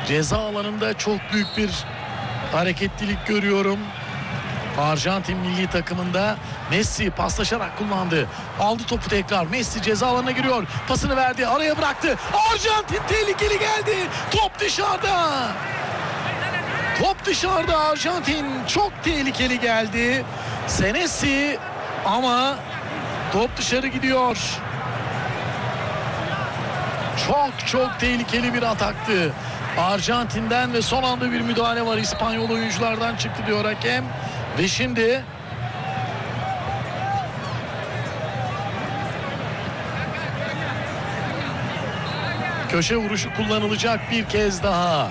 Ceza alanında çok büyük bir hareketlilik görüyorum. Arjantin milli takımında Messi paslaşarak kullandı. Aldı topu tekrar. Messi ceza alanına giriyor. Pasını verdi. Araya bıraktı. Arjantin tehlikeli geldi. Top dışarıda. Top dışarıda. Arjantin çok tehlikeli geldi. Senesi ama top dışarı gidiyor. Çok tehlikeli bir ataktı Arjantin'den ve son anda bir müdahale var. İspanyol oyunculardan çıktı diyor hakem. Ve şimdi köşe vuruşu kullanılacak bir kez daha.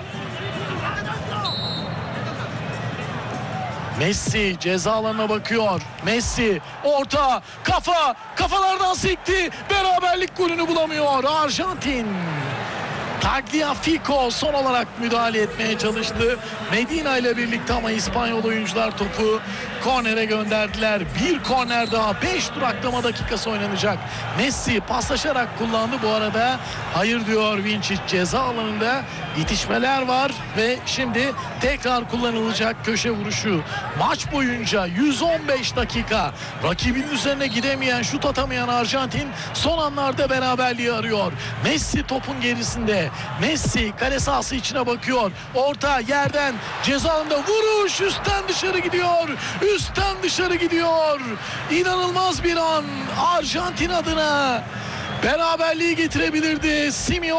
Messi ceza alanına bakıyor. Messi orta, kafalardan sekti. Beraberlik golünü bulamıyor Arjantin. Tagliafico son olarak müdahale etmeye çalıştı. Medina ile birlikte ama İspanyol oyuncular topu kornere gönderdiler. Bir korner daha, 5 duraklama dakikası oynanacak. Messi paslaşarak kullandı bu arada. Hayır diyor Vinicius, ceza alanında itişmeler var ve şimdi tekrar kullanılacak köşe vuruşu. Maç boyunca 115 dakika rakibin üzerine gidemeyen, şut atamayan Arjantin son anlarda beraberliği arıyor. Messi topun gerisinde. Messi kale sahası içine bakıyor. Orta yerden ceza alanında vuruş, üstten dışarı gidiyor. Üstten dışarı gidiyor. İnanılmaz bir an Arjantin adına. Beraberliği getirebilirdi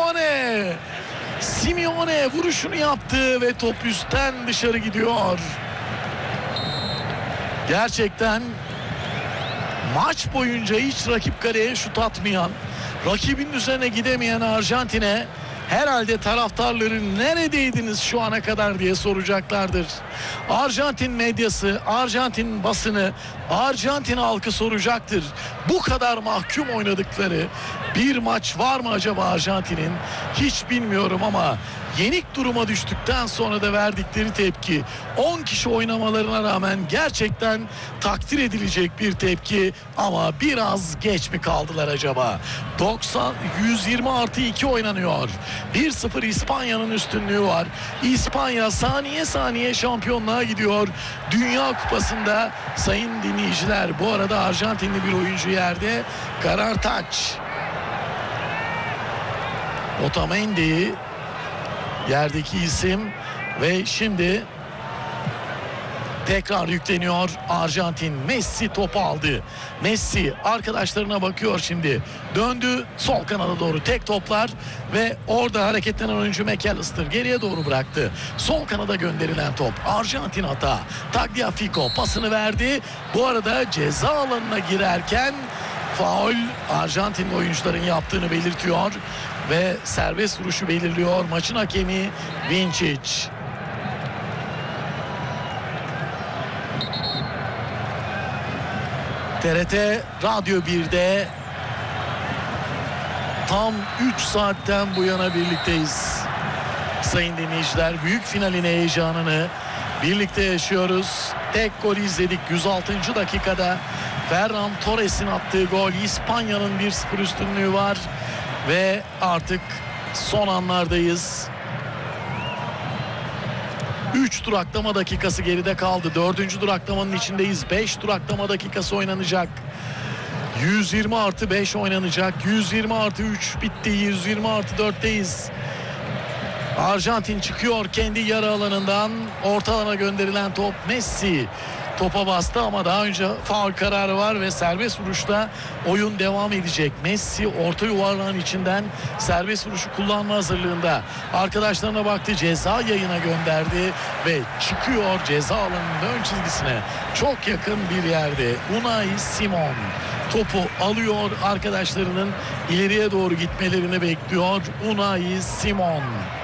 Simeone vuruşunu yaptı ve top üstten dışarı gidiyor. Gerçekten maç boyunca hiç rakip kaleye şut atmayan, rakibin üzerine gidemeyen Arjantin'e herhalde taraftarların neredeydiniz şu ana kadar diye soracaklardır. Arjantin medyası, Arjantin basını, Arjantin halkı soracaktır. Bu kadar mahkum oynadıkları bir maç var mı acaba Arjantin'in? Hiç bilmiyorum ama yenik duruma düştükten sonra da verdikleri tepki, 10 kişi oynamalarına rağmen gerçekten takdir edilecek bir tepki ama biraz geç mi kaldılar acaba? 120+2 oynanıyor. 1-0 İspanya'nın üstünlüğü var. İspanya saniye şampiyonluğa gidiyor. Dünya Kupası'nda sayın dinleyiciler, bu arada Arjantinli bir oyuncu yerde, Karantaç. Otamendi yerdeki isim ve şimdi tekrar yükleniyor Arjantin. Messi topu aldı. Messi arkadaşlarına bakıyor şimdi. Döndü sol kanada doğru, tek toplar ve orada hareketlenen oyuncu McAllister geriye doğru bıraktı. Sol kanada gönderilen top. Arjantin hata. Tagliafico pasını verdi. Bu arada ceza alanına girerken faul Arjantin oyuncuların yaptığını belirtiyor ve serbest vuruşu belirliyor maçın hakemi Vinicius. TRT Radyo 1'de tam 3 saatten bu yana birlikteyiz. Sayın dinleyiciler, büyük finalin heyecanını birlikte yaşıyoruz. Tek golü izledik 106. dakikada. Ferran Torres'in attığı gol. İspanya'nın 1-0 üstünlüğü var ve artık son anlardayız. 3 duraklama dakikası geride kaldı. 4. duraklamanın içindeyiz. 5 duraklama dakikası oynanacak. 120+5 oynanacak. 120+3 bitti. 120+4'teyiz. Arjantin çıkıyor kendi yarı alanından. Orta alana gönderilen top. Messi topa bastı ama daha önce faul kararı var ve serbest vuruşta oyun devam edecek. Messi orta yuvarlağın içinden serbest vuruşu kullanma hazırlığında. Arkadaşlarına baktı, ceza yayına gönderdi ve çıkıyor ceza alanının ön çizgisine. Çok yakın bir yerde Unai Simon topu alıyor, arkadaşlarının ileriye doğru gitmelerini bekliyor Unai Simon.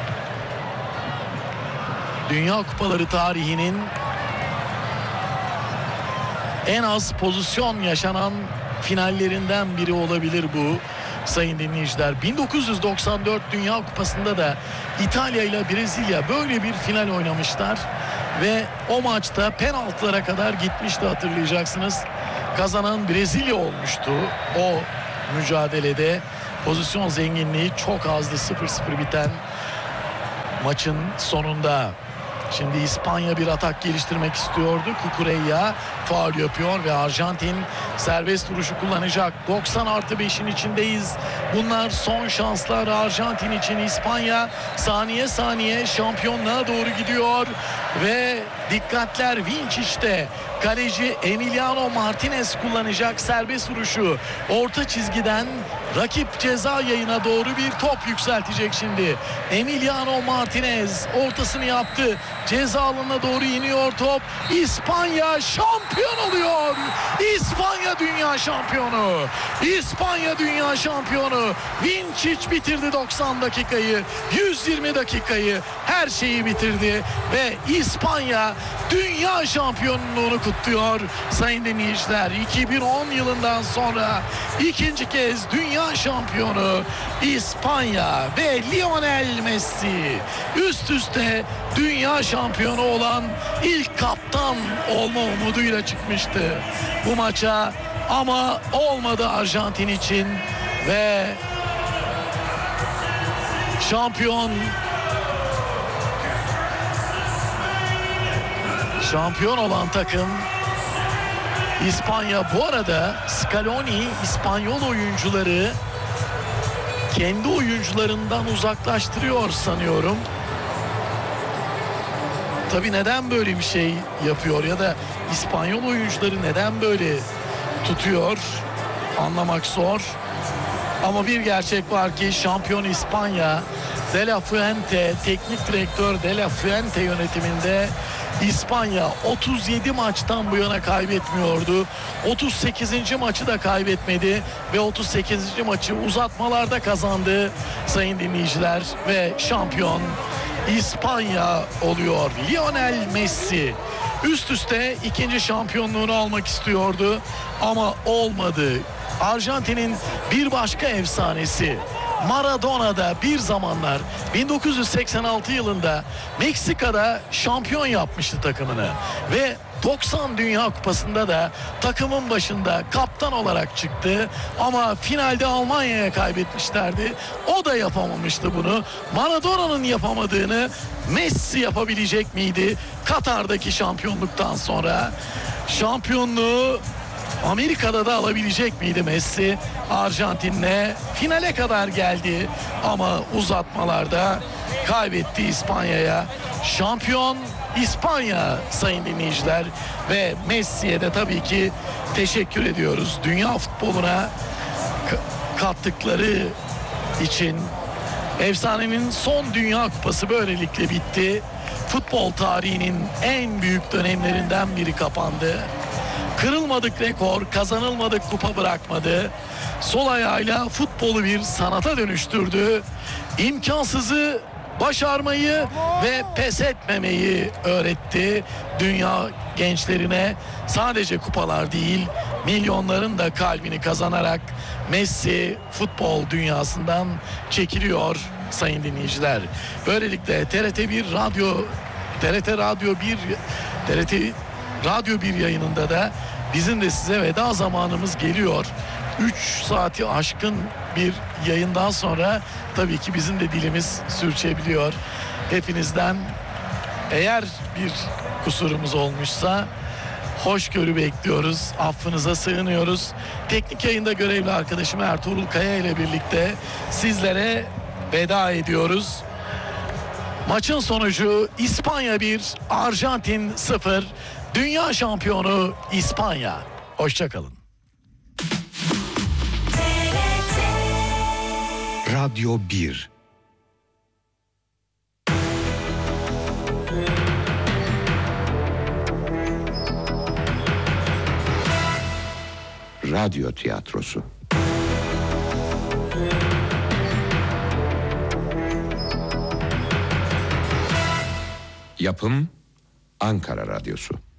Dünya Kupaları tarihinin en az pozisyon yaşanan finallerinden biri olabilir bu sayın dinleyiciler. 1994 Dünya Kupası'nda da İtalya ile Brezilya böyle bir final oynamışlar ve o maçta penaltılara kadar gitmişti, hatırlayacaksınız. Kazanan Brezilya olmuştu o mücadelede. Pozisyon zenginliği çok azdı, 0-0 biten maçın sonunda. Şimdi İspanya bir atak geliştirmek istiyordu. Cucurella faul yapıyor ve Arjantin serbest vuruşu kullanacak. 90+5'in içindeyiz. Bunlar son şanslar Arjantin için. İspanya saniye saniye şampiyonluğa doğru gidiyor ve dikkatler Vincic'te. Kaleci Emiliano Martinez kullanacak serbest vuruşu. Orta çizgiden rakip ceza yayına doğru bir top yükseltecek şimdi. Emiliano Martinez ortasını yaptı. Ceza alanına doğru iniyor top. İspanya şampiyon oluyor. İspanya dünya şampiyonu. İspanya dünya şampiyonu. Vincic bitirdi 90 dakikayı. 120 dakikayı. Her şeyi bitirdi ve İspanya dünya şampiyonluğunu kutluyor. Sayın dinleyiciler, 2010 yılından sonra ikinci kez dünya şampiyonu İspanya ve Lionel Messi üst üste dünya şampiyonu olan ilk kaptan olma umuduyla çıkmıştı bu maça ama olmadı Arjantin için ve şampiyon olan takım İspanya. Bu arada Scaloni İspanyol oyuncuları kendi oyuncularından uzaklaştırıyor sanıyorum. Tabii neden böyle bir şey yapıyor ya da İspanyol oyuncuları neden böyle tutuyor anlamak zor. Ama bir gerçek var ki şampiyon İspanya, De La Fuente, teknik direktör De La Fuente yönetiminde İspanya 37 maçtan bu yana kaybetmiyordu. 38. maçı da kaybetmedi ve 38. maçı uzatmalarda kazandı sayın dinleyiciler ve şampiyon İspanya oluyor. Lionel Messi üst üste ikinci şampiyonluğunu almak istiyordu ama olmadı. Arjantin'in bir başka efsanesi Maradona da bir zamanlar 1986 yılında Meksika'da şampiyon yapmıştı takımını ve 90 Dünya Kupası'nda da takımın başında kaptan olarak çıktı ama finalde Almanya'ya kaybetmişlerdi. O da yapamamıştı bunu. Maradona'nın yapamadığını Messi yapabilecek miydi? Katar'daki şampiyonluktan sonra şampiyonluğu Amerika'da da alabilecek miydi Messi? Arjantin'le finale kadar geldi ama uzatmalarda kaybetti İspanya'ya. Şampiyon İspanya sayın dinleyiciler ve Messi'ye de tabii ki teşekkür ediyoruz. Dünya futboluna kattıkları için. Efsanenin son Dünya Kupası böylelikle bitti. Futbol tarihinin en büyük dönemlerinden biri kapandı. Kırılmadık rekor, kazanılmadık kupa bırakmadı. Sol ayağıyla futbolu bir sanata dönüştürdü. İmkansızı başarmayı ve pes etmemeyi öğretti dünya gençlerine. Sadece kupalar değil, milyonların da kalbini kazanarak Messi futbol dünyasından çekiliyor sayın dinleyiciler. Böylelikle TRT Radyo 1 yayınında da bizim de size veda zamanımız geliyor. 3 saati aşkın bir yayından sonra tabii ki bizim de dilimiz sürçebiliyor. Hepinizden eğer bir kusurumuz olmuşsa hoşgörü bekliyoruz. Affınıza sığınıyoruz. Teknik yayında görevli arkadaşım Ertuğrul Kaya ile birlikte sizlere veda ediyoruz. Maçın sonucu İspanya 1, Arjantin 0. Dünya şampiyonu İspanya. Hoşçakalın. Radyo 1. Radyo tiyatrosu. Yapım Ankara Radyosu.